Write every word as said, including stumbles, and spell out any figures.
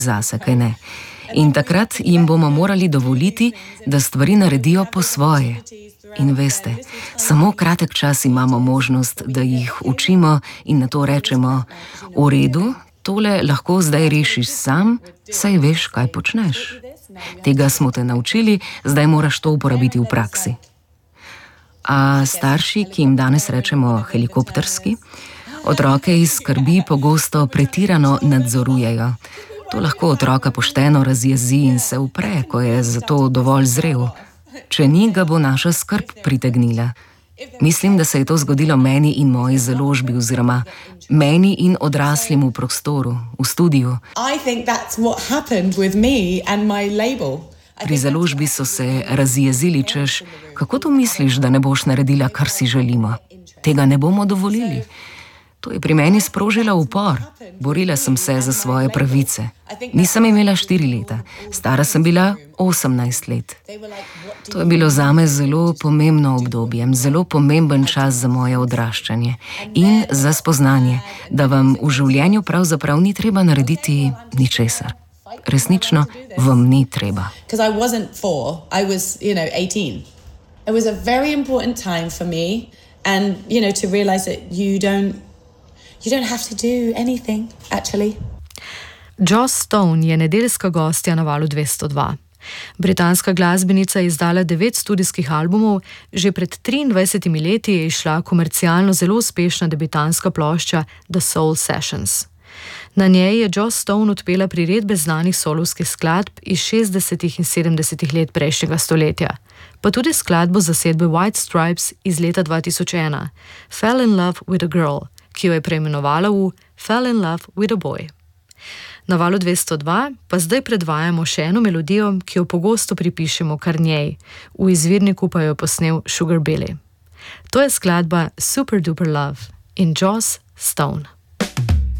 zase, kaj ne. In takrat jim bomo morali dovoliti, da stvari naredijo po svoje. In veste, samo kratek čas imamo možnost, da jih učimo in na to rečemo: v redu, tole lahko zdaj rešiš sam, saj veš, kaj počneš. Tega smo te naučili, zdaj moraš to uporabiti v praksi. A starši, ki jim danes rečemo helikopterski, otroke iz skrbi pogosto pretirano nadzorujejo. To lahko otroka pošteno razjezi in se upre, ko je za to dovolj zrel. Če ni, ga bo naša skrb pritegnila. Mislim, da se je to zgodilo meni in moji založbi oziroma meni in odraslim v prostoru, v studiu. Pri založbi so se razjezili, češ, kako to misliš, da ne boš naredila, kar si želimo? Tega ne bomo dovolili. To je pri meni sprožilo upor. Borila sem se za svoje pravice. Nisem imela štiri leta, stara sem bila osemnajst let. To je bilo zame zelo pomembno obdobje, zelo pomemben čas za moje odraščanje in za spoznanje, da vam v življenju pravzaprav ni treba narediti ničesar. Resnično vam ni treba. You don't have to do anything, actually. Joss Stone je nedeljska gostja na Valu dvesto dva. Britanska glasbenica je izdala devet studijskih albumov, že pred triindvajsetimi leti je izšla komercialno zelo uspešna debitanska plošča The Soul Sessions. Na njej je Joss Stone odpela priredbe znanih solovskih skladb iz šestdesetih in sedemdesetih let prejšnjega stoletja, pa tudi skladbo zasedbe White Stripes iz leta dva tisoč ena, Fell in Love with a Girl, ki jo je preimenovala v Fell in Love with a Boy. Na Valu dvesto dva pa zdaj predvajamo še eno melodijo, ki jo pogosto pripišemo kar njej, v izvirniku pa jo je posnel Sugar Billy. To je skladba Super Duper Love in Joss Stone.